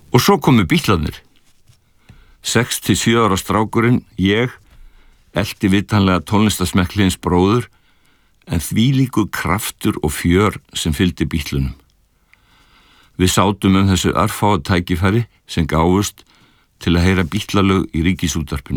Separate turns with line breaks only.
Og svo komu bítlarnir. 6 til 7 ára strákurinn, ég, elti vitanlega tónlistasmekklins bróður, en þvílíkur kraftur og fjör sem fylgdi bítlunum. Við sátum þessu örfáu tækifæri sem gáfust til að heyra bítlalög í Ríkisútvarpinu.